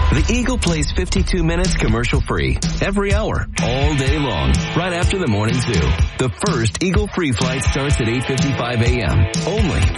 The Eagle plays 52 minutes commercial-free every hour, all day long, right after the morning zoo. The first Eagle free flight starts at 8:55 a.m. only